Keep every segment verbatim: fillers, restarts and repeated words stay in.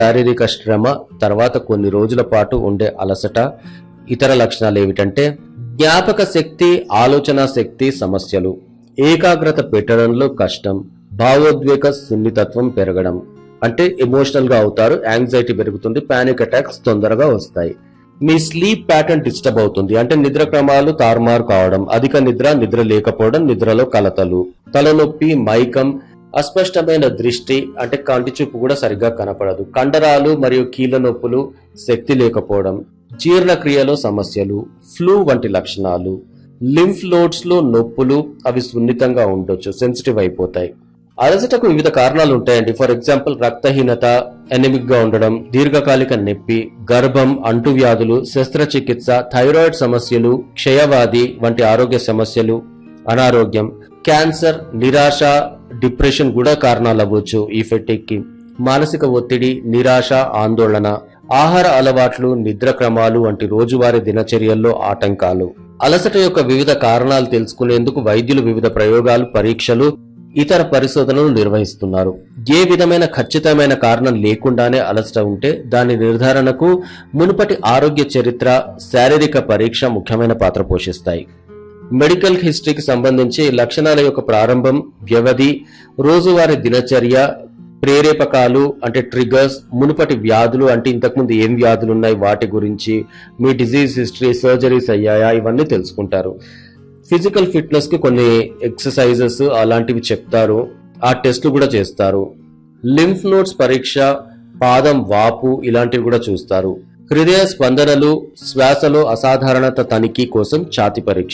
శారీరక శ్రమ తర్వాత కొన్ని రోజుల పాటు ఉండే అలసట. ఇతర లక్షణాలు ఏమిటంటే జ్ఞాపక శక్తి, ఆలోచన శక్తి సమస్యలు, ఏకాగ్రత పెట్టడంలో కష్టం, భావోద్వేగ సున్నితత్వం పెరగడం, అంటే ఎమోషనల్ గా అవుతారు, యాంగ్జైటీ పెరుగుతుంది, పానిక్ అటాక్స్ తొందరగా వస్తాయి. మీ స్లీప్ ప్యాటర్న్ డిస్టర్బ్ అవుతుంది, అంటే నిద్ర క్రమాలు తారుమారు కావడం, అధిక నిద్ర, నిద్ర లేకపోవడం, నిద్రలో కలతలు, తలనొప్పి, మైకం, అస్పష్టమైన దృష్టి, అంటే కంటి చూపు కూడా సరిగ్గా కనపడదు, కండరాలు మరియు కీళ్ళ నొప్పులు, శక్తి లేకపోవడం, జీర్ణక్రియలో సమస్యలు, ఫ్లూ వంటి లక్షణాలు, లింఫ్ లోడ్స్ లో నొప్పులు, అవి సున్నితంగా ఉండొచ్చు, సెన్సిటివ్ అయిపోతాయి. అలసటకు వివిధ కారణాలు ఉంటాయండి. ఫర్ ఎగ్జాంపుల్ రక్తహీనత, ఎనిమిక్ గా ఉండడం, దీర్ఘకాలిక నొప్పి, గర్భం, అంటువ్యాధులు, శస్త్రచికిత్స, థైరాయిడ్ సమస్యలు, క్షయవాది వంటి ఆరోగ్య సమస్యలు, అనారోగ్యం, క్యాన్సర్, నిరాశ, డిప్రెషన్ కూడా కారణాలు అవ్వచ్చు ఈ ఫెటిక్ కి. మానసిక ఒత్తిడి, నిరాశ, ఆందోళన, ఆహార అలవాట్లు, నిద్ర క్రమాలు వంటి రోజువారీ దినచర్యల్లో ఆటంకాలు. అలసట యొక్క వివిధ కారణాలు తెలుసుకునేందుకు వైద్యులు వివిధ ప్రయోగాలు, పరీక్షలు, ఇతర పరిశోధనలు నిర్వహిస్తున్నారు. ఏ విధమైన ఖచ్చితమైన కారణం లేకుండానే అలసట ఉంటే దాని నిర్ధారణకు మునుపటి ఆరోగ్య చరిత్ర, శారీరక పరీక్ష ముఖ్యమైన పాత్ర పోషిస్తాయి. మెడికల్ హిస్టరీకి సంబంధించి లక్షణాల యొక్క ప్రారంభం, వ్యవధి, రోజువారీ దినచర్య, ప్రేరేపకాలు అంటే ట్రిగర్స్, మునుపటి వ్యాధులు అంటే ఇంతకుముందు ఏం వ్యాధులు ఉన్నాయి వాటి గురించి, మీ డిజీజ్ హిస్టరీ, సర్జరీస్ అయ్యాయా, ఇవన్నీ తెలుసుకుంటారు. ఫిజికల్ ఫిట్నెస్ కి కొన్ని ఎక్సర్సైజెస్ అలాంటివి చెప్తారు, ఆ టెస్టులు కూడా చేస్తారు. లింఫ్ నోడ్స్ పరీక్ష, పాదం వాపు ఇలాంటివి కూడా చూస్తారు. హృదయ స్పందనలు, శ్వాసలో అసాధారణత తనిఖీ కోసం ఛాతీ పరీక్ష.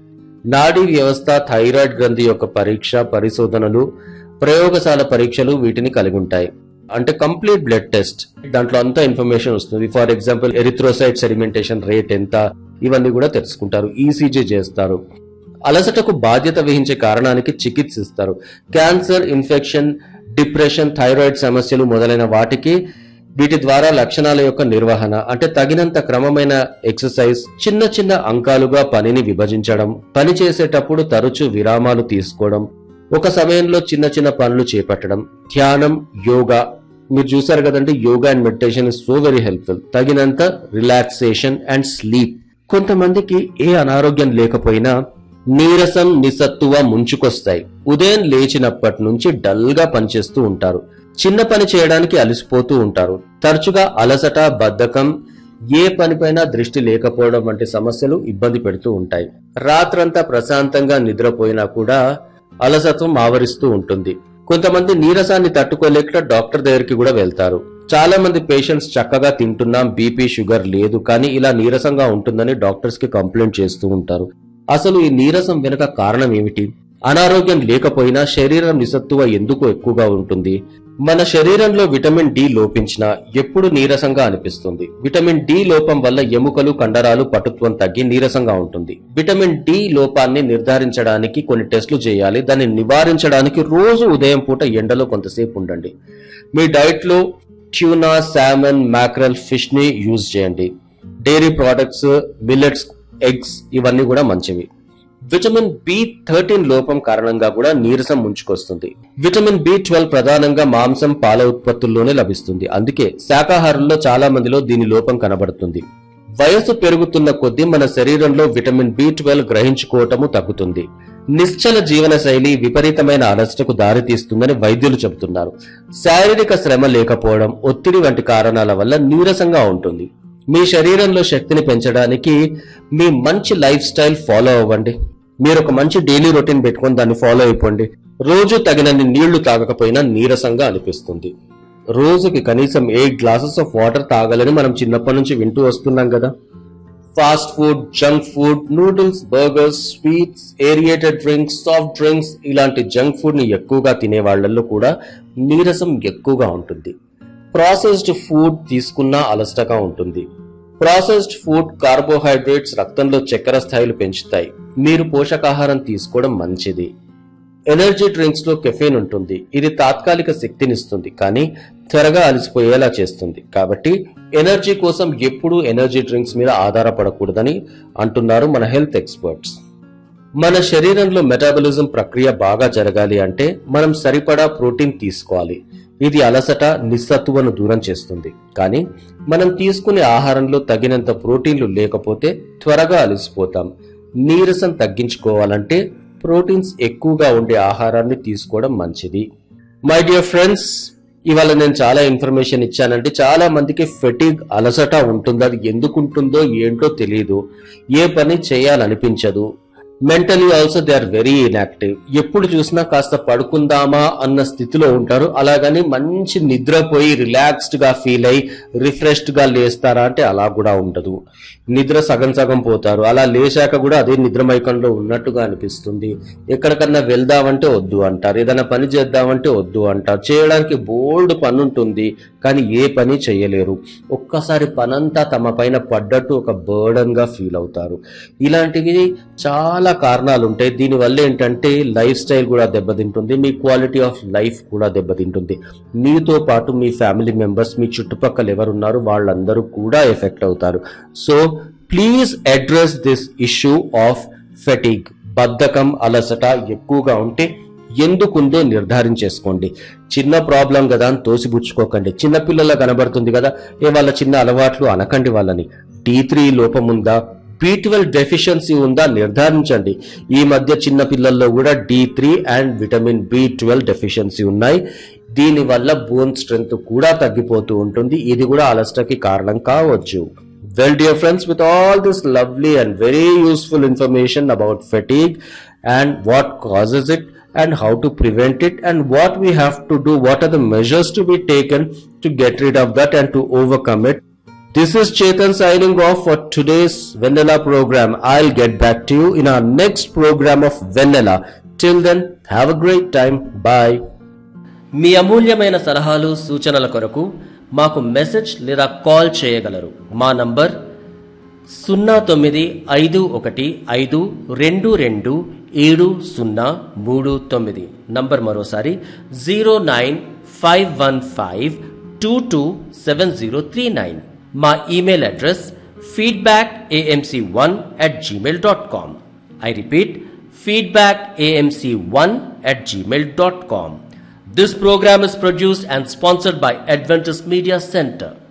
నాడీ వ్యవస్థ, థైరాయిడ్ గ్రంథి యొక్క పరీక్ష, పరిశోధనలు, ప్రయోగశాల పరీక్షలు వీటిని కలిగి ఉంటాయి. అంటే కంప్లీట్ బ్లడ్ టెస్ట్, దాంట్లో అంతా ఇన్ఫర్మేషన్ వస్తుంది. For example erythrocyte sedimentation rate ఎంత, ఇవన్నీ కూడా తెలుసుకుంటారు. ఈసీజీ చేస్తారు. అలసటకు బాధ్యత వహించే కారణానికి చికిత్స ఇస్తారు. క్యాన్సర్, ఇన్ఫెక్షన్, డిప్రెషన్, థైరాయిడ్ సమస్యలు మొదలైన వాటికి వీటి ద్వారా లక్షణాల యొక్క నిర్వహణ, అంటే తగినంత క్రమమైన ఎక్సర్సైజ్, చిన్న చిన్న అంకాలుగా పనిని విభజించడం, పని చేసేటప్పుడు తరచూ విరామాలు తీసుకోవడం, ఒక సమయంలో చిన్న చిన్న పనులు చేపట్టడం, ధ్యానం, యోగా. మీరు చూసారు కదండి, yoga and meditation is so very helpful. తగినంత రిలాక్సేషన్ అండ్ స్లీప్. కొంతమందికి ఏ అనారోగ్యం లేకపోయినా నీరసం, నిస్సత్తువ ముంచుకొస్తాయి. ఉదయం లేచినప్పటి నుంచి డల్ గా పనిచేస్తూ ఉంటారు, చిన్న పని చేయడానికి అలసిపోతూ ఉంటారు. తరచుగా అలసట, బద్ధకం, ఏ పనిపైనా దృష్టి లేకపోవడం వంటి సమస్యలు ఇబ్బంది పెడుతూ ఉంటాయి. రాత్రంతా ప్రశాంతంగా నిద్రపోయినా కూడా అలసత్వం ఆవరిస్తూ ఉంటుంది. కొంతమంది నీరసాన్ని తట్టుకోలేక డాక్టర్ దగ్గరికి కూడా వెళ్తారు. చాలా మంది పేషెంట్స్ చక్కగా తింటున్నాం, బీపీ, షుగర్ లేదు, కానీ ఇలా నీరసంగా ఉంటుందని డాక్టర్స్ కి కంప్లైంట్ చేస్తూ ఉంటారు. అసలు ఈ నీరసం వెనుక కారణం ఏమిటి? అనారోగ్యం లేకపోయినా శరీరం నిస్సత్తువ ఎందుకు ఎక్కువగా ఉంటుంది? మన శరీరంలో విటమిన్ డి లోపించినా ఎప్పుడు నీరసంగా అనిపిస్తుంది. విటమిన్ డి లోపం వల్ల ఎముకలు, కండరాలు పటుత్వం తగ్గి నీరసంగా ఉంటుంది. విటమిన్ డి లోపాన్ని నిర్ధారించడానికి కొన్ని టెస్టులు చేయాలి. దాన్ని నివారించడానికి రోజు ఉదయం పూట ఎండలో కొంతసేపు ఉండండి. మీ డైట్ లో ట్యూనా, సాల్మన్, మ్యాక్రల్, ఫిష్ ని యూజ్ చేయండి. డైరీ ప్రోడక్ట్స్, మిల్లెట్స్, ఎగ్స్ ఇవన్నీ కూడా మంచివి. విటమిన్ బి థర్టీన్ లోపం కారణంగా కూడా నీరసం ముంచుకొస్తుంది. విటమిన్ బి ట్వెల్వ్ ప్రధానంగా మాంసం, పాల ఉత్పత్తుల్లోనే లభిస్తుంది. అందుకే శాకాహారుల్లో చాలా మందిలో దీని లోపం కనబడుతుంది. వయస్సు పెరుగుతున్న కొద్దీ మన శరీరంలో విటమిన్ బి ట్వెల్వ్ గ్రహించుకోవటము తగ్గుతుంది. నిశ్చల జీవన శైలి విపరీతమైన అలసటకు దారితీస్తుందని వైద్యులు చెబుతున్నారు. శారీరక శ్రమ లేకపోవడం, ఒత్తిడి వంటి కారణాల వల్ల నీరసంగా ఉంటుంది. మీ శరీరంలో శక్తిని పెంచడానికి మీ మంచి లైఫ్ స్టైల్ ఫాలో అవ్వండి. మీరు ఒక మంచి డైలీ రొటీన్ పెట్టుకొని దాన్ని ఫాలో అయిపోండి. రోజు తగినన్ని నీళ్లు తాగకపోయినా నీరసంగా అనిపిస్తుంది. రోజుకి కనీసం ఎయిట్ గ్లాసెస్ ఆఫ్ వాటర్ తాగాలని మనం చిన్నప్పటి నుంచి వింటూ వస్తున్నాం కదా. Fast food, junk food, noodles, burgers, sweets, aerated drinks, soft drinks ఇలాంటి జంక్ ఫుడ్ ని ఎక్కువగా తినే వాళ్లలో కూడా నీరసం ఎక్కువగా ఉంటుంది. ప్రాసెస్డ్ ఫుడ్ తీసుకున్నా అలసటగా ఉంటుంది. ప్రాసెస్డ్ ఫుడ్, కార్బోహైడ్రేట్స్ రక్తంలో చక్కెర స్థాయిలు పెంచుతాయి. మీరు పోషకాహారం తీసుకోవడం మంచిది. ఎనర్జీ డ్రింక్స్ లో కెఫెన్ ఉంటుంది. ఇది తాత్కాలిక శక్తినిస్తుంది, కానీ త్వరగా అలసిపోయేలా చేస్తుంది. కాబట్టి ఎనర్జీ కోసం ఎప్పుడూ ఎనర్జీ డ్రింక్స్ మీద ఆధారపడకూడదని అంటున్నారు మన హెల్త్ ఎక్స్పర్ట్స్. మన శరీరంలో మెటాబాలిజం ప్రక్రియ బాగా జరగాలి అంటే మనం సరిపడా ప్రోటీన్ తీసుకోవాలి. ఇది అలసట, నిస్సత్తువను దూరం చేస్తుంది. కానీ మనం తీసుకునే ఆహారంలో తగినంత ప్రోటీన్లు లేకపోతే త్వరగా అలసిపోతాం. నీరసం తగ్గించుకోవాలంటే ప్రోటీన్స్ ఎక్కువగా ఉండే ఆహారాన్ని తీసుకోవడం మంచిది. మై డియర్ ఫ్రెండ్స్, ఇవాళ నేను చాలా ఇన్ఫర్మేషన్ ఇచ్చానంటే చాలా మందికి ఫెటిగ్, అలసట ఉంటుంది. అది ఎందుకు ఉంటుందో ఏంటో తెలియదు. ఏ పని చేయాలనిపించదు. Mentally also they are very inactive. ఎప్పుడు చూసినా కాస్త పడుకుందామా అన్న స్థితిలో ఉంటారు. అలాగని మంచి నిద్రపోయి రిలాక్స్డ్ గా ఫీల్ అయ్యి రిఫ్రెష్డ్ గా లేస్తారా అంటే అలా కూడా ఉండదు. నిద్ర సగం సగం పోతారు. అలా లేచాక కూడా అదే నిద్రమైకంలో ఉన్నట్టుగా అనిపిస్తుంది. ఎక్కడికన్నా వెళ్దామంటే వద్దు అంటారు. ఏదైనా పని చేద్దామంటే వద్దు అంటారు. చేయడానికి బోల్డ్ పని ఉంటుంది, కానీ ఏ పని చేయలేరు. ఒక్కసారి పనంతా తమ పైన పడ్డట్టు ఒక బర్డన్ గా ఫీల్ అవుతారు. ఇలాంటివి చాలా కారణాలు ఉంటాయి. దీనివల్ల ఏంటంటే లైఫ్ స్టైల్ కూడా దెబ్బతింటుంది, మీ క్వాలిటీ ఆఫ్ లైఫ్ కూడా దెబ్బతింటుంది. మీతో పాటు మీ ఫ్యామిలీ మెంబర్స్, మీ చుట్టుపక్కల ఎవరున్నారు వాళ్ళందరూ కూడా ఎఫెక్ట్ అవుతారు. So please address this issue of fatigue. బద్ధకం, అలసట ఎక్కువగా ఉంటే ఎందుకుందో నిర్ధారించేసుకోండి. చిన్న ప్రాబ్లం కదా అని తోసిపుచ్చుకోకండి. చిన్నపిల్లల కనబడుతుంది కదా, ఏ వాళ్ళ చిన్న అలవాట్లు అనకండి వాళ్ళని. డి త్రీ లోపం ఉందా, బి ట్వెల్వ్ డెఫిషియన్సీ ఉందా నిర్ధారించండి. ఈ మధ్య చిన్న పిల్లల్లో కూడా D three and vitamin B twelve deficiency ఉన్నాయి. దీనివల్ల బోన్ స్ట్రెంగ్త్ కూడా తగ్గిపోతూ ఉంటుంది. ఇది కూడా అలసటకి కారణం కావచ్చు. Well, dear friends, with all this lovely and very useful information about fatigue and what causes it and how to prevent it and what we have to do, what are the measures to be taken to get rid of that and to overcome it. This is Chetan signing off for today's Vanilla program. I'll get back to you in our next program of Vanilla. Till then, have a great time. Bye. మీ అమూల్యమైన సలహాలు, సూచనల కొరకు మాకు message లేదా call చేయగలరు. మా number సున్నా తొమ్మిది ఐదు ఒకటి ఐదు రెండు రెండు ఏడు సున్నా మూడు తొమ్మిది. నంబర్ మరోసారి zero nine five one five two two seven zero three nine. మా email address feedback AMC one at Gmail dot com. I repeat, feedback AMC one at Gmail dot com. This program is produced and sponsored by Adventist Media Center.